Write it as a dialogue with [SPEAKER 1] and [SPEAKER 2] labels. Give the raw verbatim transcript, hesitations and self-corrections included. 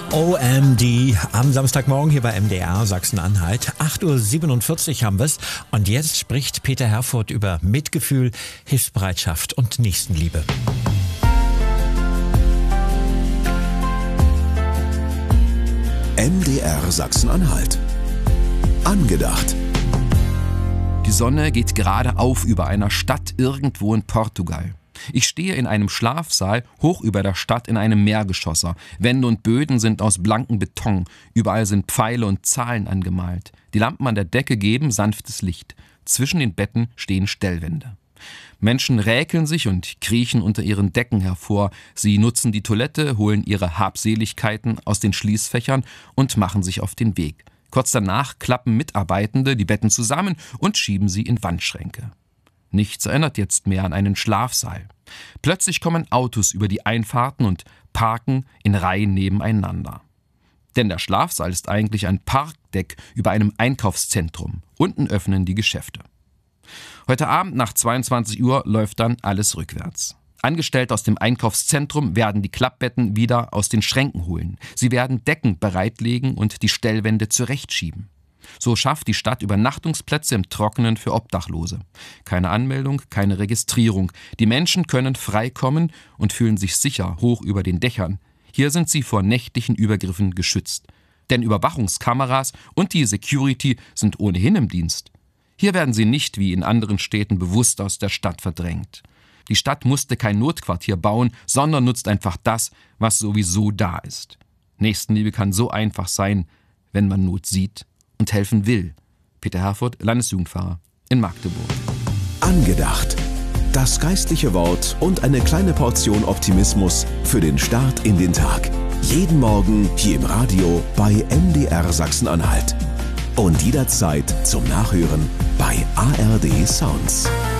[SPEAKER 1] O M D am Samstagmorgen hier bei M D R Sachsen-Anhalt. acht Uhr siebenundvierzig haben wir es. Und jetzt spricht Peter Herfurth über Mitgefühl, Hilfsbereitschaft und Nächstenliebe.
[SPEAKER 2] M D R Sachsen-Anhalt. Angedacht.
[SPEAKER 3] Die Sonne geht gerade auf über einer Stadt irgendwo in Portugal. Ich stehe in einem Schlafsaal hoch über der Stadt in einem Mehrgeschosser. Wände und Böden sind aus blankem Beton. Überall sind Pfeile und Zahlen angemalt. Die Lampen an der Decke geben sanftes Licht. Zwischen den Betten stehen Stellwände. Menschen räkeln sich und kriechen unter ihren Decken hervor. Sie nutzen die Toilette, holen ihre Habseligkeiten aus den Schließfächern und machen sich auf den Weg. Kurz danach klappen Mitarbeitende die Betten zusammen und schieben sie in Wandschränke. Nichts erinnert jetzt mehr an einen Schlafsaal. Plötzlich kommen Autos über die Einfahrten und parken in Reihen nebeneinander. Denn der Schlafsaal ist eigentlich ein Parkdeck über einem Einkaufszentrum. Unten öffnen die Geschäfte. Heute Abend nach zweiundzwanzig Uhr läuft dann alles rückwärts. Angestellte aus dem Einkaufszentrum werden die Klappbetten wieder aus den Schränken holen. Sie werden Decken bereitlegen und die Stellwände zurechtschieben. So schafft die Stadt Übernachtungsplätze im Trockenen für Obdachlose. Keine Anmeldung, keine Registrierung. Die Menschen können frei kommen und fühlen sich sicher hoch über den Dächern. Hier sind sie vor nächtlichen Übergriffen geschützt. Denn Überwachungskameras und die Security sind ohnehin im Dienst. Hier werden sie nicht wie in anderen Städten bewusst aus der Stadt verdrängt. Die Stadt musste kein Notquartier bauen, sondern nutzt einfach das, was sowieso da ist. Nächstenliebe kann so einfach sein, wenn man Not sieht und helfen will. Peter Herfurth, Landesjugendpfarrer in Magdeburg.
[SPEAKER 2] Angedacht. Das geistliche Wort und eine kleine Portion Optimismus für den Start in den Tag. Jeden Morgen hier im Radio bei M D R Sachsen-Anhalt. Und jederzeit zum Nachhören bei A R D Sounds.